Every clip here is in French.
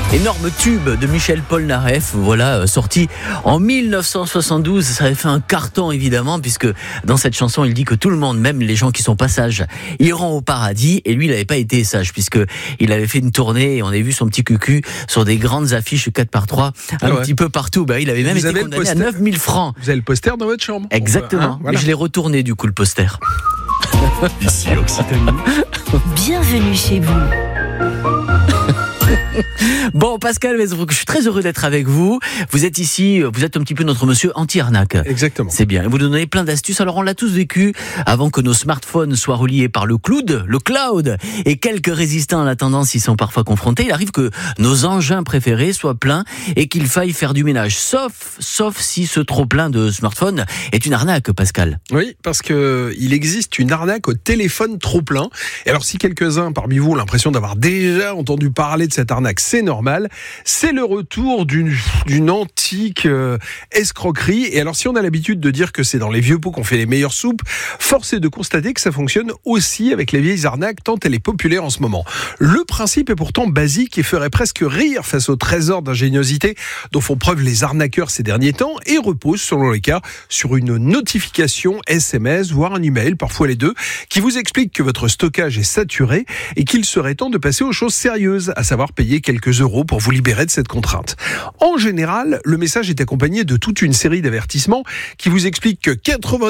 Énorme tube de Michel Polnareff, voilà, sorti en 1972. Ça avait fait un carton, évidemment, puisque dans cette chanson, il dit que tout le monde, même les gens qui sont pas sages, iront au paradis. Et lui, il n'avait pas été sage, puisque il avait fait une tournée et on avait vu son petit cucu sur des grandes affiches 4x3, petit peu partout. Bah, il avait même été condamné à 9000 francs. Vous avez le poster dans votre chambre. Exactement. Voilà. Mais je l'ai retourné, du coup, le poster. Ici Occitanie. Bienvenue chez vous. Bon, Pascal, je suis très heureux d'être avec vous. Vous êtes ici, vous êtes un petit peu notre monsieur anti-arnaque. Exactement. C'est bien. Et vous nous donnez plein d'astuces. Alors, on l'a tous vécu avant que nos smartphones soient reliés par le cloud. Et quelques résistants à la tendance y sont parfois confrontés. Il arrive que nos engins préférés soient pleins et qu'il faille faire du ménage. Sauf si ce trop plein de smartphones est une arnaque, Pascal. Oui, parce que il existe une arnaque au téléphone trop plein. Et alors, si quelques-uns parmi vous ont l'impression d'avoir déjà entendu parler de cette arnaque, c'est normal. C'est le retour d'une antique escroquerie. Et alors, si on a l'habitude de dire que c'est dans les vieux pots qu'on fait les meilleures soupes, force est de constater que ça fonctionne aussi avec les vieilles arnaques, tant elle est populaire en ce moment. Le principe est pourtant basique et ferait presque rire face au trésor d'ingéniosité dont font preuve les arnaqueurs ces derniers temps et repose, selon les cas, sur une notification SMS, voire un email, parfois les deux, qui vous explique que votre stockage est saturé et qu'il serait temps de passer aux choses sérieuses, à savoir payer quelques euros pour vous libérer de cette contrainte. En général, le message est accompagné de toute une série d'avertissements qui vous expliquent que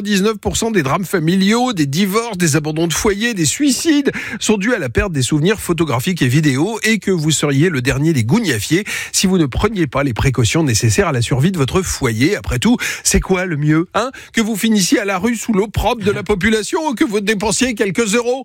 99% des drames familiaux, des divorces, des abandons de foyer, des suicides sont dus à la perte des souvenirs photographiques et vidéos et que vous seriez le dernier des gougnafiers si vous ne preniez pas les précautions nécessaires à la survie de votre foyer. Après tout, c'est quoi le mieux, que vous finissiez à la rue sous l'opprobre de la population ou que vous dépensiez quelques euros,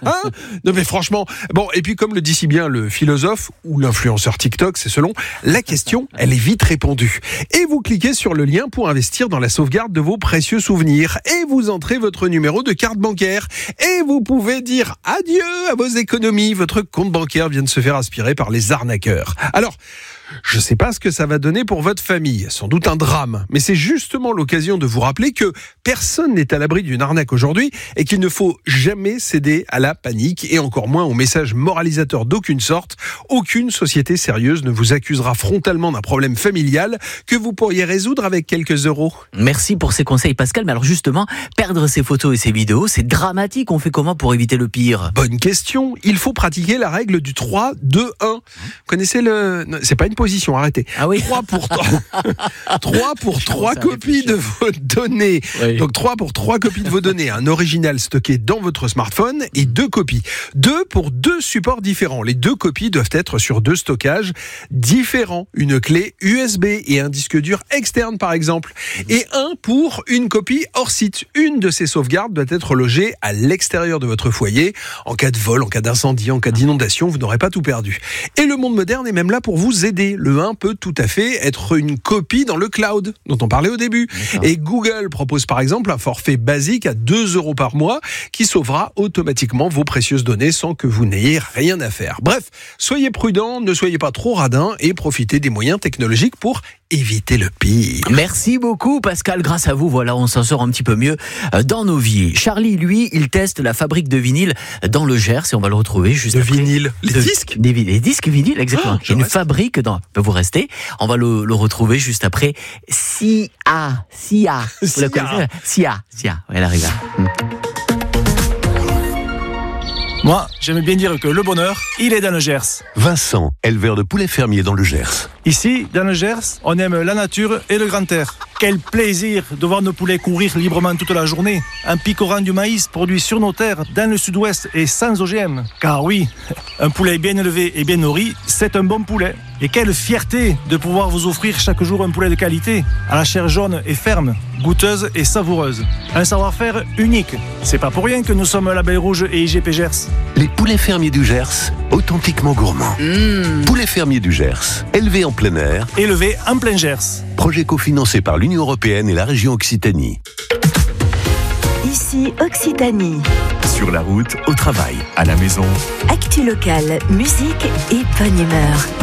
Non mais franchement, bon, et puis comme le dit si bien le philosophe ou l'influenceur TikTok, c'est selon, la question, elle est vite répondue. Et vous cliquez sur le lien pour investir dans la sauvegarde de vos précieux souvenirs. Et vous entrez votre numéro de carte bancaire. Et vous pouvez dire adieu à vos économies. Votre compte bancaire vient de se faire aspirer par les arnaqueurs. Alors, je ne sais pas ce que ça va donner pour votre famille, sans doute un drame, mais c'est justement l'occasion de vous rappeler que personne n'est à l'abri d'une arnaque aujourd'hui et qu'il ne faut jamais céder à la panique et encore moins aux messages moralisateurs d'aucune sorte. Aucune société sérieuse ne vous accusera frontalement d'un problème familial que vous pourriez résoudre avec quelques euros. Merci pour ces conseils, Pascal. Mais alors justement, perdre ses photos et ses vidéos, c'est dramatique. On fait comment pour éviter le pire ? Bonne question. Il faut pratiquer la règle du 3, 2, 1. Vous connaissez c'est pas une position, arrêtez. Ah oui. 3 pour 3 copies de vos données. Oui. Donc 3 pour 3 copies de vos données. Un original stocké dans votre smartphone et 2 copies. 2 pour 2 supports différents. Les 2 copies doivent être sur 2 stockages différents. Une clé USB et un disque dur externe par exemple. Et 1 pour une copie hors site. Une de ces sauvegardes doit être logée à l'extérieur de votre foyer. En cas de vol, en cas d'incendie, en cas d'inondation, vous n'aurez pas tout perdu. Et le monde moderne est même là pour vous aider. Le 1 peut tout à fait être une copie dans le cloud, dont on parlait au début. D'accord. Et Google propose par exemple un forfait basique à 2 euros par mois qui sauvera automatiquement vos précieuses données sans que vous n'ayez rien à faire. Bref, soyez prudents, ne soyez pas trop radins et profitez des moyens technologiques pour éviter le pire. Merci beaucoup Pascal, grâce à vous, voilà, on s'en sort un petit peu mieux dans nos vies. Charlie, lui, il teste la fabrique de vinyle dans le Gers et on va le retrouver juste après. Vinyle, les disques les disques vinyles, exactement. Il y a une fabrique dans... Vous restez, on va le retrouver juste après. Sia. Vous la connaissez ? Sia, elle arrive là. Moi, j'aime bien dire que le bonheur, il est dans le Gers. Vincent, éleveur de poulets fermiers dans le Gers. Ici, dans le Gers, on aime la nature et le grand air. Quel plaisir de voir nos poulets courir librement toute la journée, en picorant du maïs produit sur nos terres, dans le sud-ouest et sans OGM. Car oui, un poulet bien élevé et bien nourri, c'est un bon poulet. Et quelle fierté de pouvoir vous offrir chaque jour un poulet de qualité, à la chair jaune et ferme, goûteuse et savoureuse. Un savoir-faire unique. C'est pas pour rien que nous sommes Label Rouge et IGP Gers. Les poulets fermiers du Gers, authentiquement gourmands. Poulets fermiers du Gers, élevés en plein air. Élevés en plein Gers. Projet cofinancé par l'Union européenne et la région Occitanie. Ici Occitanie. Sur la route, au travail, à la maison. Actu locale, musique et bonne humeur.